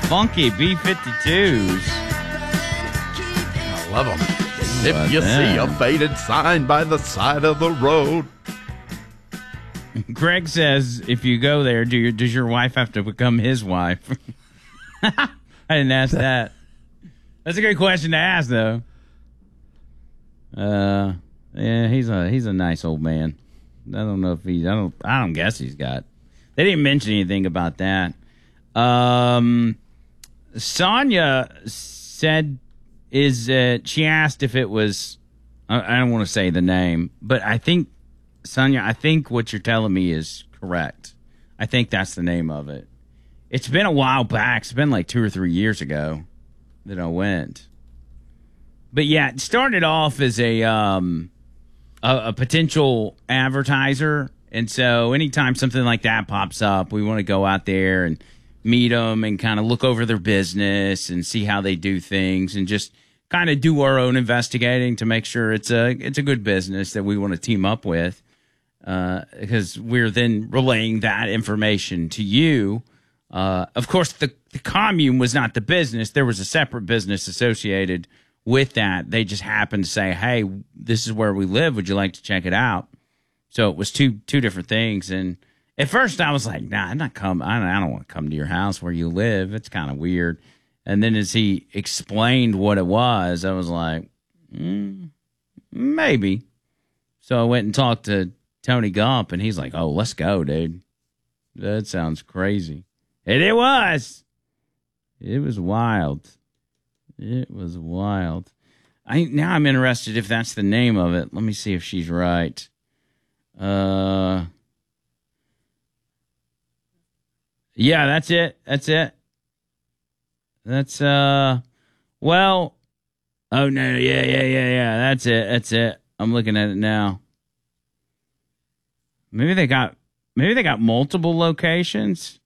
funky B-52s. I love them. If you see a faded sign by the side of the road. Greg says, if you go there, does your wife have to become his wife? I didn't ask that. That's a good question to ask, though. Yeah, he's a nice old man. I don't know if I don't guess he's got. They didn't mention anything about that. Sonia said she asked if it was. I don't want to say the name, but I think Sonia. I think what you're telling me is correct. I think that's the name of it. It's been a while back. It's been like 2 or 3 years ago that I went. But yeah, it started off as a potential advertiser. And so anytime something like that pops up, we want to go out there and meet them and kind of look over their business and see how they do things and just kind of do our own investigating to make sure it's a good business that we want to team up with. Because we're then relaying that information to you. Of course, the commune was not the business. There was a separate business associated with that. They just happened to say, hey, this is where we live. Would you like to check it out? So it was two different things. And at first I was like, nah, I'm not coming. I don't want to come to your house where you live. It's kind of weird. And then as he explained what it was, I was like, maybe. So I went and talked to Tony Gump, and he's like, oh, let's go, dude. That sounds crazy. And it was. It was wild. It was wild. Now I'm interested if that's the name of it. Let me see if she's right. Yeah, that's it. That's it. That's, well, oh, no, yeah. That's it. I'm looking at it now. Maybe they got multiple locations.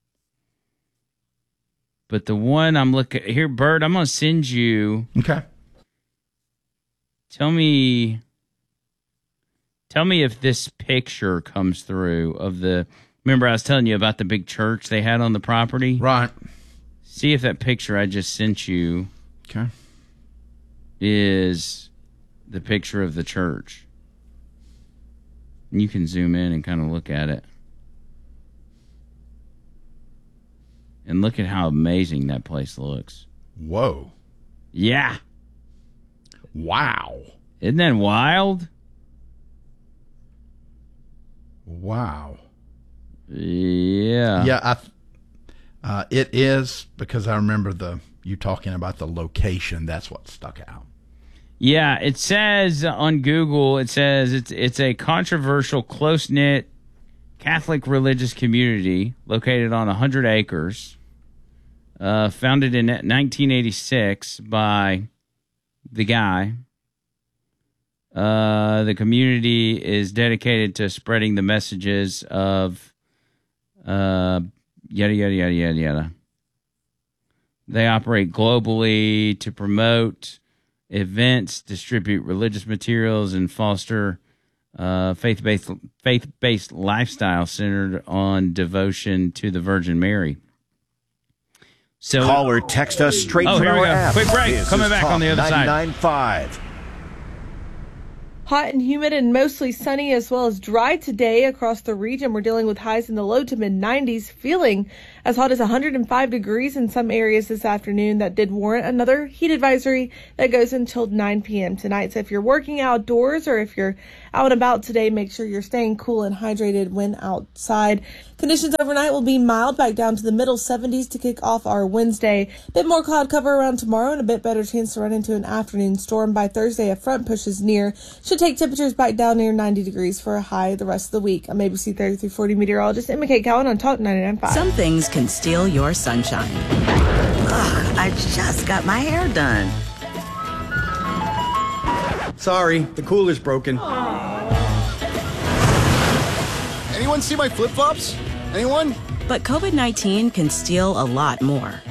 But the one I'm looking here, Bert, I'm going to send you. Okay. Tell me if this picture comes through of the. Remember, I was telling you about the big church they had on the property? Right. See if that picture I just sent you is the picture of the church. And you can zoom in and kind of look at it. And look at how amazing that place looks. Whoa. Yeah. Wow. Isn't that wild? Wow. Yeah. Yeah, it is, because I remember you talking about the location. That's what stuck out. Yeah, it says on Google, it's a controversial, close-knit Catholic religious community located on 100 acres, founded in 1986 by the guy. The community is dedicated to spreading the messages of yada, yada, yada, yada, yada. They operate globally to promote events, distribute religious materials, and foster faith-based lifestyle centered on devotion to the Virgin Mary. So, call or text us straight from here we our go. app. Quick break. This Coming is back Talk on the other side. 99.5. Hot and humid and mostly sunny as well as dry today across the region. We're dealing with highs in the low to mid 90s, feeling as hot as 105 degrees in some areas this afternoon. That did warrant another heat advisory that goes until 9 p.m. tonight. So if you're working outdoors or if you're out and about today, make sure you're staying cool and hydrated when outside. Conditions overnight will be mild, back down to the middle 70s to kick off our Wednesday. A bit more cloud cover around tomorrow and a bit better chance to run into an afternoon storm. By Thursday, a front pushes near. Should take temperatures back down near 90 degrees for a high the rest of the week. I'm ABC 3340 meteorologist Emma Kate Cowan on Talk 99.5. Some things can steal your sunshine. Ugh, I just got my hair done. Sorry, the cooler's broken. Anyone see my flip-flops? Anyone? But COVID-19 can steal a lot more.